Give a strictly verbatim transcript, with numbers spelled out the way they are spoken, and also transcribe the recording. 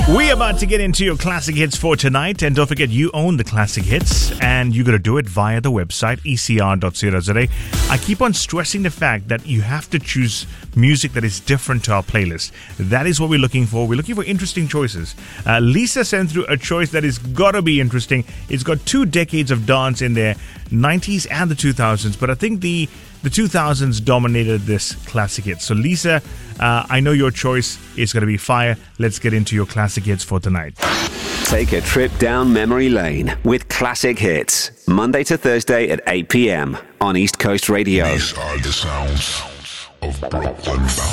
We're about to get into your classic hits for tonight, and don't forget you own the classic hits, and you got to do it via the website e c r dot co dot z a. I keep on stressing the fact that you have to choose music that is different to our playlist. That is what we're looking for. We're looking for interesting choices. Uh, Lisa sent through a choice that is got to be interesting. It's got two decades of dance in there, nineties and the two thousands, but I think the The two thousands dominated this classic hit. So Lisa, uh, I know your choice is going to be fire. Let's get into your classic hits for tonight. Take a trip down memory lane with classic hits. Monday to Thursday at eight p.m. on East Coast Radio. These are the sounds of Brooklyn.